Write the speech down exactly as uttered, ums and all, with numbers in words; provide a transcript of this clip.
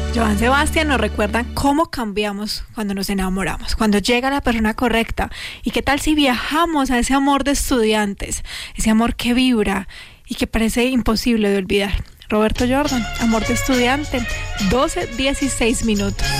Joan Sebastián nos recuerda cómo cambiamos cuando nos enamoramos, cuando llega la persona correcta. ¿Y qué tal si viajamos a ese amor de estudiantes, ese amor que vibra y que parece imposible de olvidar? Roberto Jordan, Amor de estudiante, doce dieciséis minutos.